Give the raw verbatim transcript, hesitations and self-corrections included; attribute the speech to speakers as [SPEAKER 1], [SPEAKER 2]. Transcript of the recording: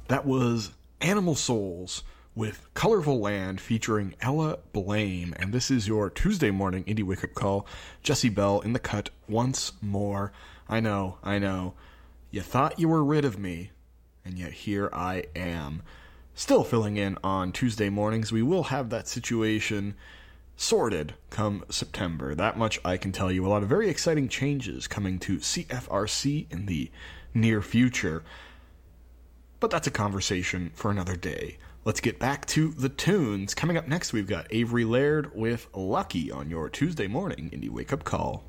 [SPEAKER 1] That was Animal Souls with Colorful Land featuring Ella Blame. And this is your Tuesday morning indie wake-up call. Jesse Bell in the cut once more. I know, I know. You thought you were rid of me, and yet here I am. Still filling in on Tuesday mornings. We will have that situation sorted come September. That much I can tell you. A lot of very exciting changes coming to C F R C in the near future. But that's a conversation for another day. Let's get back to the tunes. Coming up next, we've got Avery Laird with Lucky on your Tuesday morning indie wake-up call.